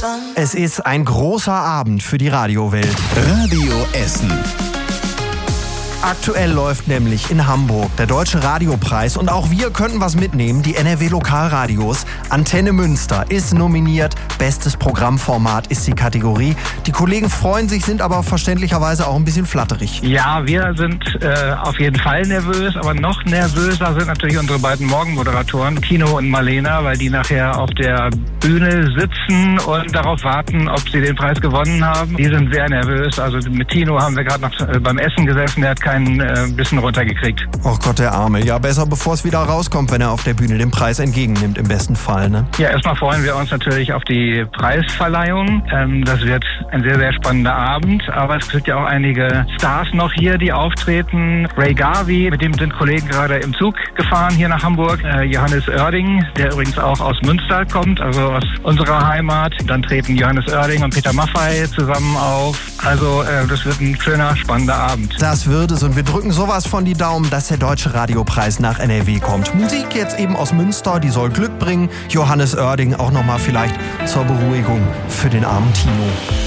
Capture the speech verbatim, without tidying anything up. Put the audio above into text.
Es ist ein großer Abend für die Radiowelt. Radio Essen. Aktuell läuft nämlich in Hamburg der Deutsche Radiopreis und auch wir könnten was mitnehmen. Die N R W Lokalradios. Antenne Münster ist nominiert. Bestes Programmformat ist die Kategorie. Die Kollegen freuen sich, sind aber verständlicherweise auch ein bisschen flatterig. Ja, wir sind äh, auf jeden Fall nervös, aber noch nervöser sind natürlich unsere beiden Morgenmoderatoren, Tino und Marlena, weil die nachher auf der Bühne sitzen und darauf warten, ob sie den Preis gewonnen haben. Die sind sehr nervös. Also mit Tino haben wir gerade noch äh, beim Essen gesessen, der hat keinen äh, bisschen runtergekriegt. Oh Gott, der Arme. Ja, besser, bevor es wieder rauskommt, wenn er auf der Bühne den Preis entgegennimmt, im besten Fall, ne? Ja, erstmal freuen wir uns natürlich auf die Preisverleihung. Ähm, das wird ein sehr, sehr spannender Abend. Aber es gibt ja auch einige Stars noch hier, die auftreten. Ray Garvey, mit dem sind Kollegen gerade im Zug gefahren hier nach Hamburg. Äh, Johannes Oerding, der übrigens auch aus Münster kommt, also aus unserer Heimat. Dann treten Johannes Oerding und Peter Maffay zusammen auf. Also äh, das wird ein schöner, spannender Abend. Das wird es und wir drücken sowas von die Daumen, dass der Deutsche Radiopreis nach N R W kommt. Musik jetzt eben aus Münster, die soll Glück bringen. Johannes Oerding auch nochmal vielleicht zur Beruhigung für den armen Tino.